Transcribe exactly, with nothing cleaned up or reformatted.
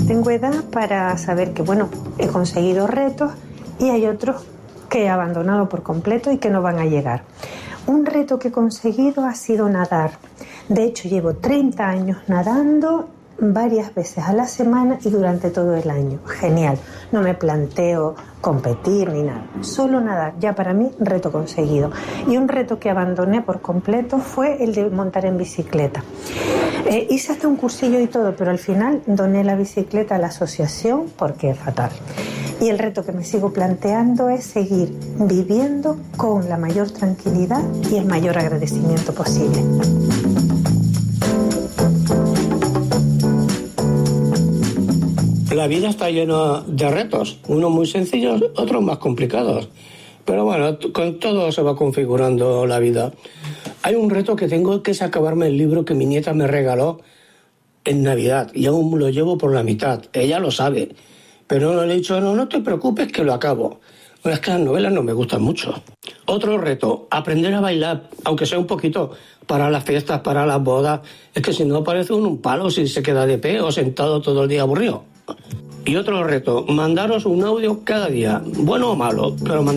tengo edad para saber que, bueno, he conseguido retos y hay otros que he abandonado por completo y que no van a llegar. Un reto que he conseguido ha sido nadar. De hecho, llevo treinta años nadando varias veces a la semana y durante todo el año. Genial. No me planteo competir ni nada. Solo nadar. Ya para mí, reto conseguido. Y un reto que abandoné por completo fue el de montar en bicicleta. Eh, hice hasta un cursillo y todo, pero al final doné la bicicleta a la asociación porque es fatal. Y el reto que me sigo planteando es seguir viviendo con la mayor tranquilidad y el mayor agradecimiento posible. La vida está llena de retos, unos muy sencillos, otros más complicados. Pero bueno, con todo se va configurando la vida. Hay un reto que tengo, que es acabarme el libro que mi nieta me regaló en Navidad. Y aún lo llevo por la mitad. Ella lo sabe. Pero no le he dicho, no, no te preocupes que lo acabo. Bueno, es que las novelas no me gustan mucho. Otro reto, aprender a bailar, aunque sea un poquito, para las fiestas, para las bodas. Es que si no parece un palo si se queda de pie o sentado todo el día aburrido. Y otro reto, mandaros un audio cada día, bueno o malo, pero